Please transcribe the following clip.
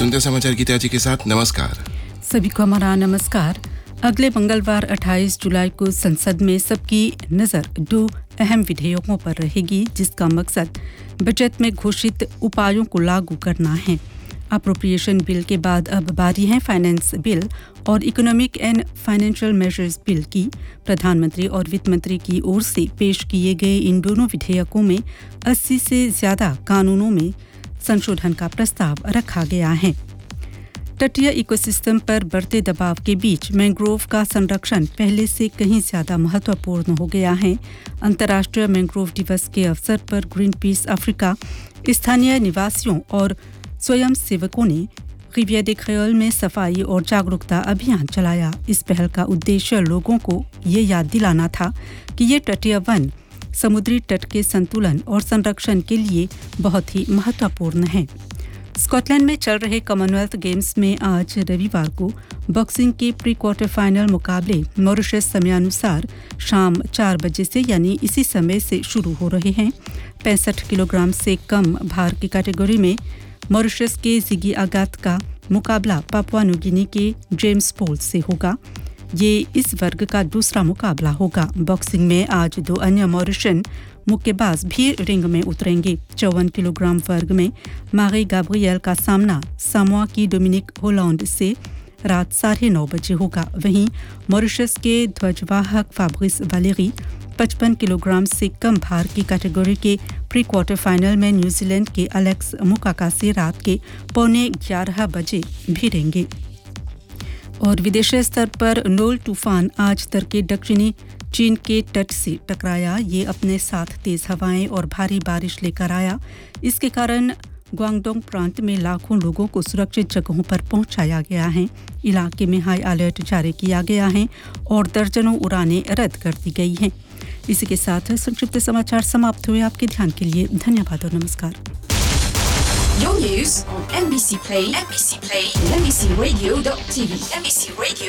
सुनते समाचार गीता जी के साथ नमस्कार। सभी को हमारा नमस्कार। अगले मंगलवार 28 जुलाई को संसद में सबकी नज़र 2 अहम विधेयकों पर रहेगी, जिसका मकसद बजट में घोषित उपायों को लागू करना है। अप्रोप्रिएशन बिल के बाद अब बारी है फाइनेंस बिल और economic and financial measures bill की। प्रधानमंत्री और वित्त मंत्री की ओर से पेश किए गए इन दोनों विधेयकों में 80 से ज़्यादा कानूनों में संशोधन का प्रस्ताव रखा गया है। तटीय इकोसिस्टम पर बढ़ते दबाव के बीच मैंग्रोव का संरक्षण पहले से कहीं ज़्यादा महत्वपूर्ण हो गया है। अंतर्राष्ट्रीय मैंग्रोव दिवस के अवसर पर ग्रीन पीस अफ्रीका, स्थानीय निवासियों और स्वयं सेवकों ने रिवियर दे क्रेओल में सफाई और जागरूकता अभियान चलाया। इस पहल का उद्देश्य लोगों को ये याद दिलाना था कि ये तटीय वन समुद्री तट के संतुलन और संरक्षण के लिए बहुत ही महत्वपूर्ण है। स्कॉटलैंड में चल रहे कॉमनवेल्थ गेम्स में आज रविवार को बॉक्सिंग के प्री क्वार्टर फाइनल मुकाबले मॉरिशस समयानुसार शाम 4 बजे से यानी इसी समय से शुरू हो रहे हैं। 65 किलोग्राम से कम भार की कैटेगरी में मॉरिशस के जिगी आगात का मुकाबला पापुआ न्यू गिनी के जेम्स पोल से होगा। ये इस वर्ग का दूसरा मुकाबला होगा। बॉक्सिंग में आज 2 अन्य मॉरिशन मुक्केबाज भी रिंग में उतरेंगे। 54 किलोग्राम वर्ग में मारी गैब्रियल का सामना सामोआ की डोमिनिक होलैंड से रात 9:30 बजे होगा। वहीं मॉरिशस के ध्वजवाहक फैब्रिस वैलेरी 55 किलोग्राम से कम भार की कैटेगरी के प्री क्वार्टर फाइनल में न्यूजीलैंड के एलेक्स मुकाका से रात के 11:45 बजे भिड़ेंगे। और विदेशी स्तर पर नोल तूफान आज तड़के दक्षिणी चीन के तट से टकराया। ये अपने साथ तेज हवाएं और भारी बारिश लेकर आया। इसके कारण ग्वांगडोंग प्रांत में लाखों लोगों को सुरक्षित जगहों पर पहुंचाया गया है। इलाके में हाई अलर्ट जारी किया गया है और दर्जनों उड़ानें रद्द कर दी गई हैं। इसी के साथ संक्षिप्त समाचार समाप्त हुए। आपके ध्यान के लिए धन्यवाद और नमस्कार। Your news on MBC Play, and MBCRadio.tv, MBC Radio